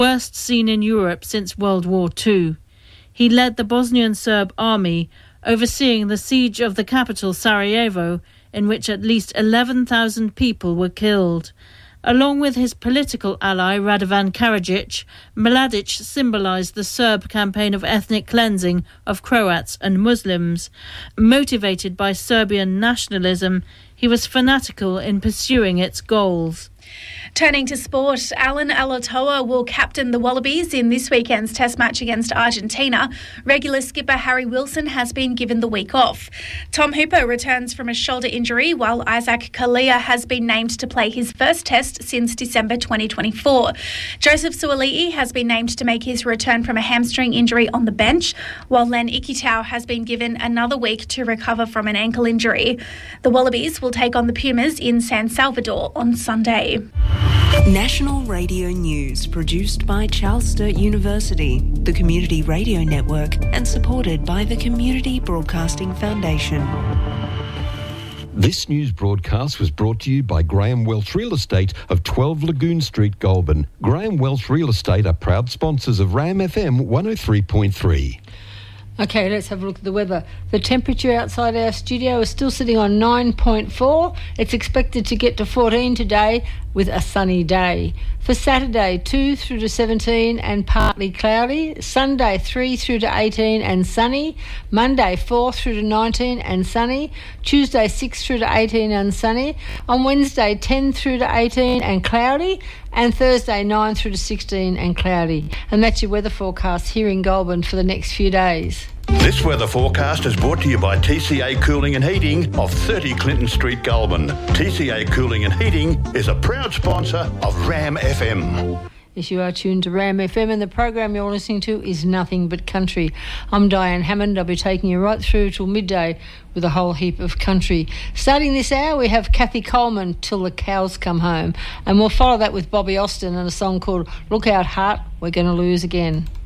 worst seen in Europe since World War II. He led the Bosnian Serb army, overseeing the siege of the capital Sarajevo, in which at least 11,000 people were killed. Along with his political ally Radovan Karadzic, Mladic symbolised the Serb campaign of ethnic cleansing of Croats and Muslims. Motivated by Serbian nationalism, he was fanatical in pursuing its goals. Turning to sport, Alan Alatoa will captain the Wallabies in this weekend's Test match against Argentina. Regular skipper Harry Wilson has been given the week off. Tom Hooper returns from a shoulder injury, while Isaac Kalia has been named to play his first Test since December 2024. Joseph Suali'i has been named to make his return from a hamstring injury on the bench, while Len Ikitau has been given another week to recover from an ankle injury. The Wallabies will take on the Pumas in San Salvador on Sunday. National Radio News, produced by Charles Sturt University, the Community Radio Network, and supported by the Community Broadcasting Foundation. This news broadcast was brought to you by Graham Welsh Real Estate of 12 Lagoon Street, Goulburn. Graham Welsh Real Estate are proud sponsors of RAM FM 103.3. Okay, let's have a look at the weather. The temperature outside our studio is still sitting on 9.4. It's expected to get to 14 today with a sunny day. For Saturday, 2 through to 17 and partly cloudy. Sunday, 3 through to 18 and sunny. Monday, 4 through to 19 and sunny. Tuesday, 6 through to 18 and sunny. On Wednesday, 10 through to 18 and cloudy. And Thursday, 9 through to 16 and cloudy. And that's your weather forecast here in Goulburn for the next few days. This weather forecast is brought to you by TCA Cooling and Heating of 30 Clinton Street, Goulburn. TCA Cooling and Heating is a proud sponsor of RAM FM. Yes, you are tuned to RAM FM, and the program you're listening to is Nothing But Country. I'm Diane Hammond. I'll be taking you right through till midday with a whole heap of country. Starting this hour, we have Kathy Coleman, Till the Cows Come Home, and we'll follow that with Bobby Austin and a song called Look Out Heart, We're Gonna Lose Again.